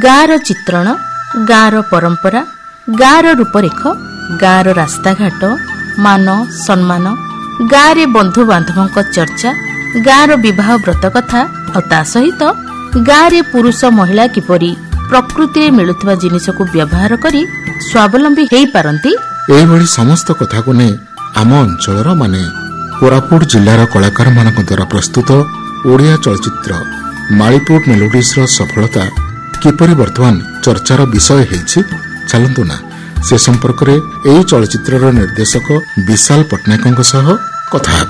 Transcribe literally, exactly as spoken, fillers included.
ଗାଁର ଚିତ୍ରଣ, ଗାଁର ପରମ୍ପରା, ଗାଁର ରୂପରେଖ, ଗାଁର ରାସ୍ତାଘାଟ, ମାନ ସମ୍ମାନ, ଗାଁରେ ବନ୍ଧୁବାନ୍ଧବଙ୍କ ଚର୍ଚ୍ଚା, ଗାଁର ବିବାହ ବ୍ରତ କଥା ଆଉ ତା ସହିତ ଗାଁରେ ପୁରୁଷ ମହିଳା କିପରି ପ୍ରକୃତିରେ ମିଳୁଥିବା ଜିନିଷକୁ ବ୍ୟବହାର କରି ସ୍ୱାବଲମ୍ବୀ ହୋଇପାରନ୍ତି, ଏହିଭଳି ସମସ୍ତ କଥାକୁ ନେଇ ଆମ ଅଞ୍ଚଳର ମାନେ କୋରାପୁଟ ଜିଲ୍ଲାର କଳାକାରମାନଙ୍କ ଦ୍ୱାରା ପ୍ରସ୍ତୁତ ଓଡ଼ିଆ ଚଳଚ୍ଚିତ୍ର ମାଳିପୁର ମେଲୋଡିଜ୍ର ସଫଳତା କିପରି ବର୍ତ୍ତମାନ ଚର୍ଚ୍ଚାର ବିଷୟ ହୋଇଛି, ଚାଲନ୍ତୁ ନା ସେ ସମ୍ପର୍କରେ ଏହି ଚଳଚ୍ଚିତ୍ରର ନିର୍ଦ୍ଦେଶକ ବିଶାଲ ପଟ୍ଟନାୟକଙ୍କ ସହ କଥା ହେବା।